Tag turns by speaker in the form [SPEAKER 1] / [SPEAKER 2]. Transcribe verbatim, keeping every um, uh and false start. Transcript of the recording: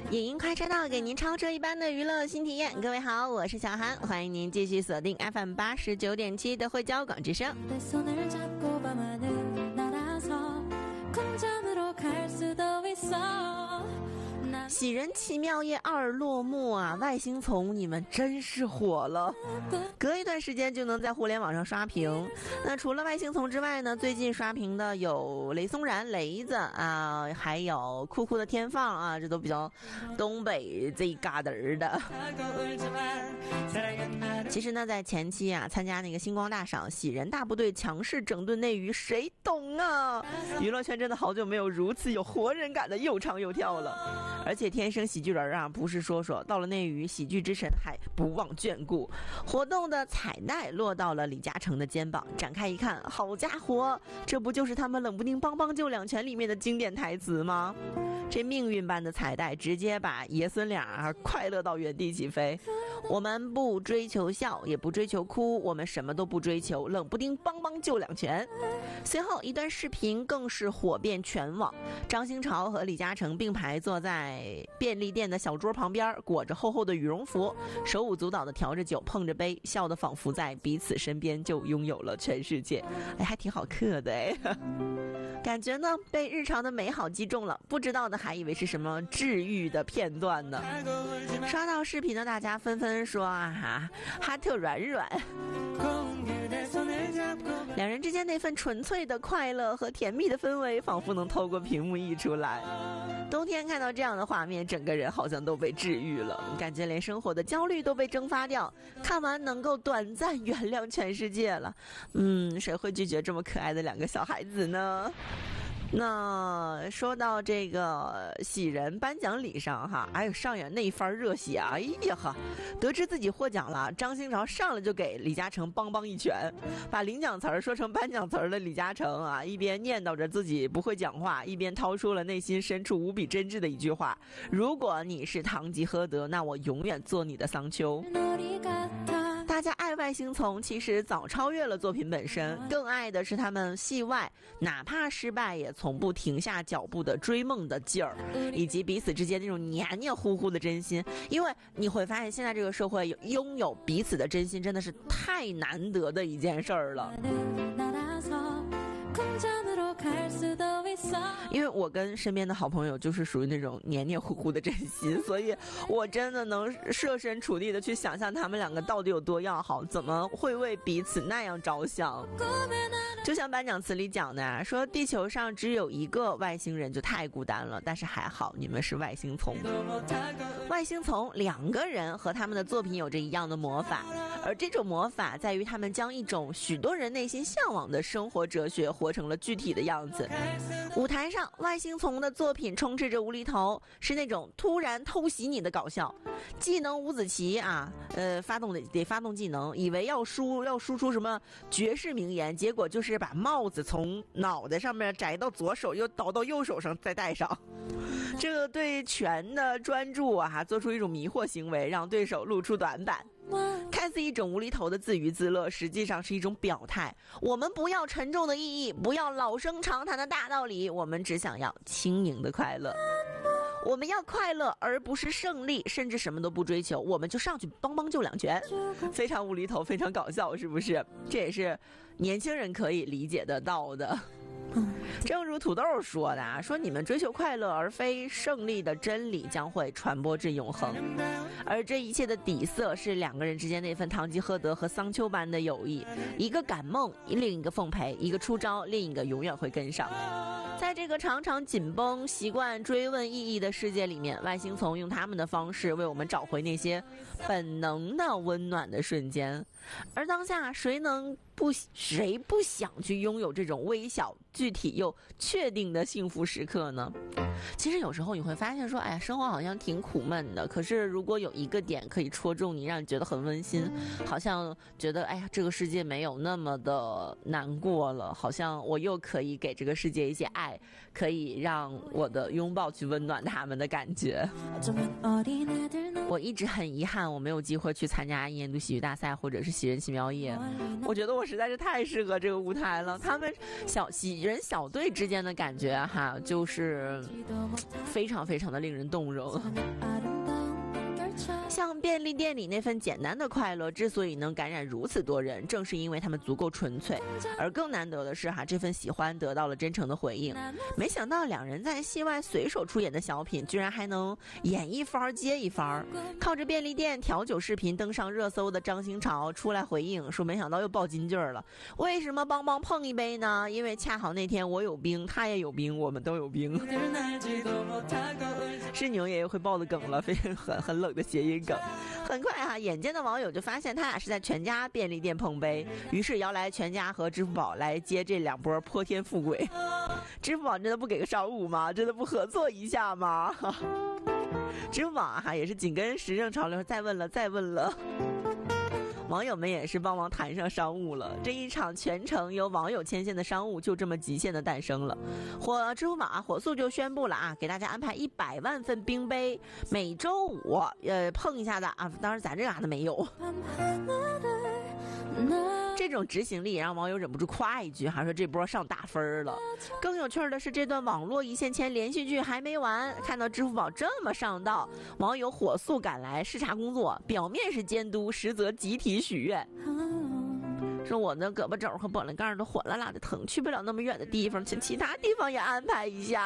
[SPEAKER 1] 影音快车道给您超车一般的娱乐新体验。各位好，我是小韩，欢迎您继续锁定 F M 八十九点七的汇交广之声。喜人奇妙夜二落幕啊，外星丛你们真是火了，隔一段时间就能在互联网上刷屏。那除了外星丛之外呢，最近刷屏的有雷松然雷子啊，还有酷酷的天放啊，这都比较东北这一嘎达儿的。其实呢，在前期啊，参加那个星光大赏，喜人大部队强势整顿内娱，谁懂啊？娱乐圈真的好久没有如此有活人感的又唱又跳了。而且天生喜剧人啊，不是说说，到了内娱，喜剧之神还不忘眷顾。活动的彩带落到了李嘉诚的肩膀，展开一看，好家伙，这不就是他们冷不丁邦邦就两拳里面的经典台词吗？这命运般的彩带直接把爷孙俩啊快乐到原地起飞。我们不追求笑，也不追求哭，我们什么都不追求，冷不丁邦邦就两拳。随后一段视频更是火遍全网，张新潮和李嘉诚并排坐在便利店的小桌旁边，裹着厚厚的羽绒服，手舞足蹈地调着酒，碰着杯，笑得仿佛在彼此身边就拥有了全世界。哎，还挺好嗑的哎。感觉呢被日常的美好击中了，不知道的还以为是什么治愈的片段呢。刷到视频的大家纷纷说啊，哈特软软。两人之间那份纯粹的快乐和甜蜜的氛围仿佛能透过屏幕溢出来。冬天看到这样的画面，整个人好像都被治愈了，感觉连生活的焦虑都被蒸发掉，看完能够短暂原谅全世界了。嗯，谁会拒绝这么可爱的两个小孩子呢？那说到这个喜人颁奖礼上哈，哎呦上演那一番热血，哎呀哈，得知自己获奖了，张新潮上来就给李嘉诚邦邦一拳，把领奖词儿说成颁奖词儿的李嘉诚啊，一边念叨着自己不会讲话，一边掏出了内心深处无比真挚的一句话：如果你是堂吉诃德，那我永远做你的桑丘。大家爱外星丛其实早超越了作品本身，更爱的是他们戏外哪怕失败也从不停下脚步的追梦的劲儿，以及彼此之间那种黏黏糊糊的真心。因为你会发现现在这个社会有拥有彼此的真心真的是太难得的一件事儿了。因为我跟身边的好朋友就是属于那种黏黏糊糊的真心，所以我真的能设身处地的去想象他们两个到底有多要好，怎么会为彼此那样着想。就像颁奖词里讲的啊，说地球上只有一个外星人就太孤单了，但是还好你们是外星丛。外星丛两个人和他们的作品有着一样的魔法，而这种魔法在于他们将一种许多人内心向往的生活哲学活成了具体的样子。舞台上外星丛的作品充斥着无厘头，是那种突然偷袭你的搞笑。技能五子棋啊，呃，发动得得发动技能，以为要输要输出什么绝世名言，结果就是把帽子从脑袋上面摘到左手，又倒到右手上再戴上。这个对拳的专注啊，做出一种迷惑行为，让对手露出短板。看似一种无厘头的自娱自乐，实际上是一种表态。我们不要沉重的意义，不要老生常谈的大道理，我们只想要轻盈的快乐。我们要快乐，而不是胜利，甚至什么都不追求，我们就上去邦邦就两拳，非常无厘头，非常搞笑，是不是？这也是年轻人可以理解得到的。正如土豆说的啊，说你们追求快乐而非胜利的真理将会传播至永恒，而这一切的底色是两个人之间那份堂吉诃德和桑丘般的友谊，一个赶梦，另一个奉陪，一个出招，另一个永远会跟上。在这个常常紧绷、习惯追问意义的世界里面，外星丛用他们的方式为我们找回那些本能的温暖的瞬间。而当下，谁能不谁不想去拥有这种微小、具体又确定的幸福时刻呢？其实有时候你会发现说，哎呀，生活好像挺苦闷的，可是如果有一个点可以戳中你，让你觉得很温馨，好像觉得哎呀，这个世界没有那么的难过了，好像我又可以给这个世界一些爱爱可以让我的拥抱去温暖他们的感觉。我一直很遗憾我没有机会去参加一年度喜剧大赛或者是喜人奇妙夜，我觉得我实在是太适合这个舞台了。他们小喜人小队之间的感觉哈，就是非常非常的令人动容。像便利店里那份简单的快乐之所以能感染如此多人，正是因为他们足够纯粹。而更难得的是哈，这份喜欢得到了真诚的回应。没想到两人在戏外随手出演的小品居然还能演一番接一番。靠着便利店调酒视频登上热搜的张新潮出来回应说，没想到又爆金句了。为什么帮帮碰一杯呢？因为恰好那天我有病，他也有病，我们都有病。是牛爷爷会爆的梗了，非常很很冷的谐音梗。很快哈、啊，眼尖的网友就发现他俩是在全家便利店碰杯，于是摇来全家和支付宝来接这两波泼天富贵。支付宝真的不给个商务吗？真的不合作一下吗？支付宝哈、啊、也是紧跟时政潮流，再问了再问了。网友们也是帮忙谈上商务了，这一场全程由网友牵线的商务就这么极限的诞生了。火支付宝啊，火速就宣布了啊，给大家安排一百万份冰杯，每周五呃碰一下的啊，当然咱这嘎达没有。这种执行力让网友忍不住夸一句，还说这波上大分了。更有趣的是，这段网络一线牵连续剧还没完，看到支付宝这么上道，网友火速赶来视察工作，表面是监督，实则集体许愿。说我的胳膊肘和脖子盖都火辣辣的疼，去不了那么远的地方，请其他地方也安排一下。